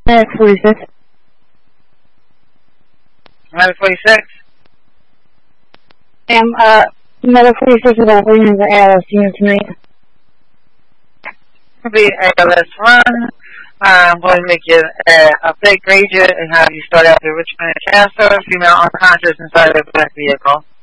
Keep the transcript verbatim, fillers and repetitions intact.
Medic forty-six. Medic forty-six? Um, uh, Medic forty-six is operating the A L S unit tonight. It'll be A L S run. I'm going to make you uh, update grade you and have you start out the Richmond transfer, female unconscious inside the black vehicle.